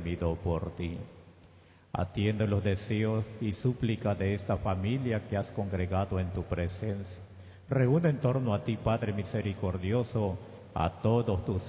redimido por ti. Atiende los deseos y súplicas de esta familia que has congregado en tu presencia. Reúne en torno a ti, Padre misericordioso, a todos tus